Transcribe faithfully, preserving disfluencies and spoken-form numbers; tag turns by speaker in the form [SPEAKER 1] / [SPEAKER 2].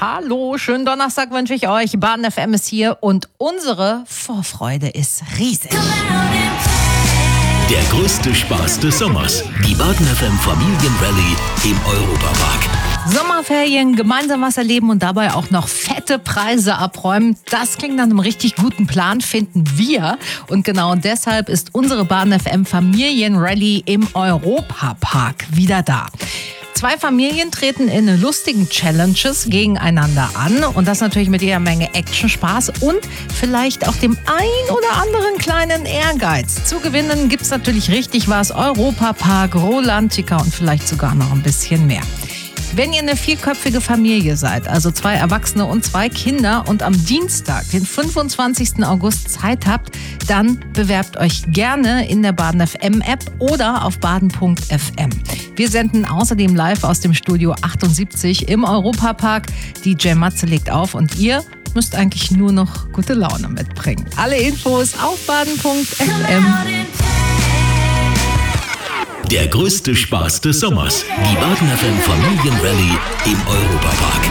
[SPEAKER 1] Hallo, schönen Donnerstag wünsche ich euch. Baden F M ist hier und unsere Vorfreude ist riesig.
[SPEAKER 2] Der größte Spaß des Sommers. Die Baden F M Familienrallye im Europapark.
[SPEAKER 1] Sommerferien, gemeinsam was erleben und dabei auch noch fette Preise abräumen. Das klingt nach einem richtig guten Plan, finden wir. Und genau deshalb ist unsere Baden F M Familienrallye im Europapark wieder da. Zwei Familien treten in lustigen Challenges gegeneinander an und das natürlich mit jeder Menge Action, Spaß und vielleicht auch dem ein oder anderen kleinen Ehrgeiz. Zu gewinnen gibt's natürlich richtig was. Europapark, Rolantica und vielleicht sogar noch ein bisschen mehr. Wenn ihr eine vierköpfige Familie seid, also zwei Erwachsene und zwei Kinder und am Dienstag, den fünfundzwanzigsten August Zeit habt, dann bewerbt euch gerne in der Baden F M App oder auf baden punkt f m. Wir senden außerdem live aus dem Studio achtundsiebzig im Europapark. D J Matze legt auf und ihr müsst eigentlich nur noch gute Laune mitbringen. Alle Infos auf baden punkt f m.
[SPEAKER 2] Der größte Spaß des Sommers. Die Baden F M Familienrallye im Europapark.